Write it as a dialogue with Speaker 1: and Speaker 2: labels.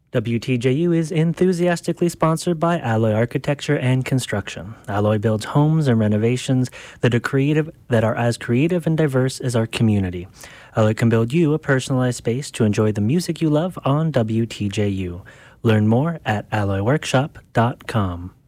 Speaker 1: WTJU is enthusiastically sponsored by Alloy Architecture and Construction. Alloy builds homes and renovations that are as creative and diverse as our community. Alloy can build you a personalized space to enjoy the music you love on WTJU. Learn more at alloyworkshop.com.